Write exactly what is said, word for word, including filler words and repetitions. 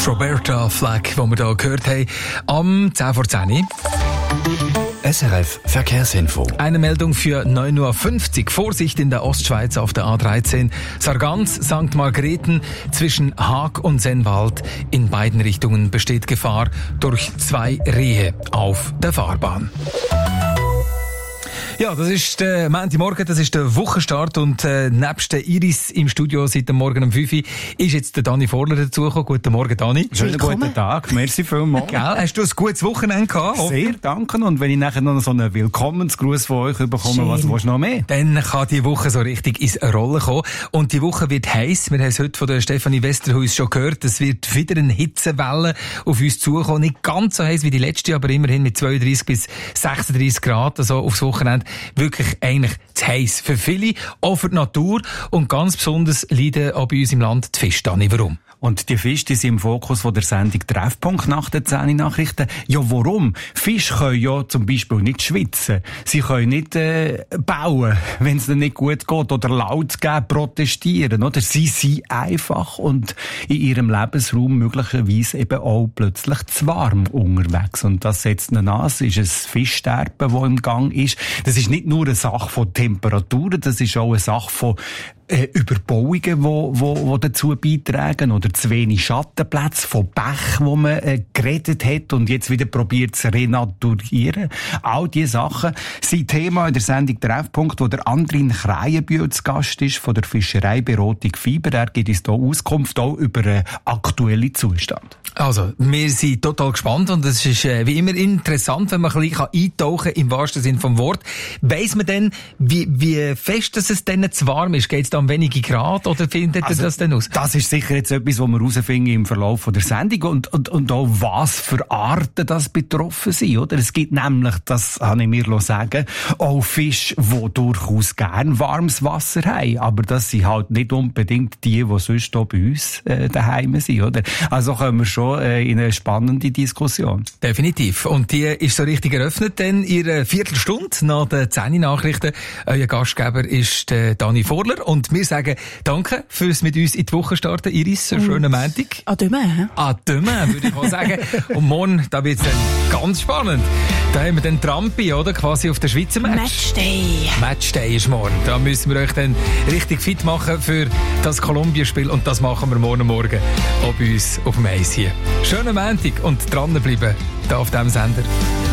Roberta Flack, die wir hier gehört haben, am zehn vor zehn. S R F Verkehrsinfo. Eine Meldung für neun Uhr fünfzig. Vorsicht in der Ostschweiz auf der A dreizehn. Sargans, Sankt Margrethen zwischen Haag und Sennwald. In beiden Richtungen besteht Gefahr durch zwei Rehe auf der Fahrbahn. Ja, das ist der Montagmorgen, das ist der Wochenstart und äh, nebst der Iris im Studio seit dem Morgen um fünf Uhr ist jetzt der Dani Vorler dazugekommen. Guten Morgen, Dani. Schönen guten Tag, merci vielmals. Gell, hast du ein gutes Wochenende gehabt? Sehr, danke. Und wenn ich nachher noch so einen Willkommensgruß von euch bekomme, Schön. Was willst du noch mehr? Dann kann die Woche so richtig ins Rollen kommen. Und die Woche wird heiß. Wir haben es heute von der Stefanie Westerhuis schon gehört. Es wird wieder eine Hitzewelle auf uns zukommen. Nicht ganz so heiß wie die letzte, aber immerhin mit zweiunddreißig bis sechsunddreißig Grad, also aufs Wochenende. Wirklich eigentlich zu heiß für viele, auch für die Natur. Und ganz besonders leiden auch bei uns im Land die Fische. Dani, warum? Und die Fische, die sind im Fokus von der Sendung Treffpunkt nach den zehn Nachrichten. Ja, warum? Fische können ja zum Beispiel nicht schwitzen. Sie können nicht äh, bauen, wenn es ihnen nicht gut geht, oder laut geben, protestieren. Oder? Sie sind einfach und in ihrem Lebensraum möglicherweise eben auch plötzlich zu warm unterwegs. Und das setzt ihnen an. Es ist ein Fischsterben, das im Gang ist. Das ist nicht nur eine Sache von Temperaturen, das ist auch eine Sache von Äh, Überbauungen, die wo, wo, wo dazu beitragen, oder zu wenig Schattenplätze, von Bächen, wo man äh, geredet hat und jetzt wieder probiert zu renaturieren. All diese Sachen sind Thema in der Sendung Treffpunkt, wo der Andrin Kreienbühl zu Gast ist, von der Fischereiberatung Fiber. Er gibt uns hier Auskunft auch über den aktuellen Zustand. Also, wir sind total gespannt und es ist äh, wie immer interessant, wenn man ein bisschen eintauchen kann, im wahrsten Sinne vom Wort. Weiss man denn, wie, wie fest dass es denn zu warm ist? Geht es da um wenige Grad oder findet also, ihr das denn aus? Das ist sicher jetzt etwas, was wir herausfinden im Verlauf von der Sendung und, und, und auch was für Arten das betroffen sind, oder? Es gibt nämlich, das habe ich mir sagen, auch Fische, die durchaus gern warmes Wasser haben, aber das sind halt nicht unbedingt die, die sonst hier bei uns äh, daheim sind, oder? Also kommen wir schon äh, in eine spannende Diskussion. Definitiv. Und die ist so richtig eröffnet, denn in einer Viertelstunde nach den zehn Nachrichten. Euer Gastgeber ist der Dani Vorler und wir sagen danke fürs mit uns in die Woche starten. Iris, einen schönen Montag. À demain. À demain, würde ich mal sagen. Und morgen, da wird es dann ganz spannend. Da haben wir den Trampi, oder? Quasi auf der Schweizer Match. Matchday. Matchday ist morgen. Da müssen wir euch dann richtig fit machen für das Kolumbien-Spiel und das machen wir morgen Morgen auch bei uns auf dem Eis hier. Schönen Montag und dranbleiben da auf diesem Sender.